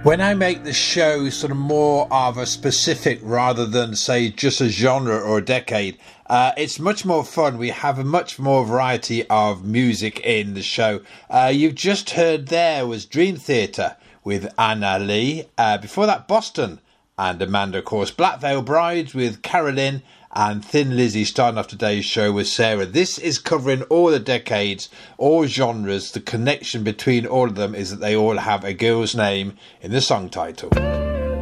When I make the show sort of more of a specific rather than say just a genre or a decade, it's much more fun. We have a much more variety of music in the show. You've just heard there was Dream Theater with Anna Lee. Before that, Boston and Amanda, of course. Black Veil Brides with Carolyn, and Thin Lizzy starting off today's show with Sarah. This is covering all the decades, all genres. The connection between all of them is that they all have a girl's name in the song title.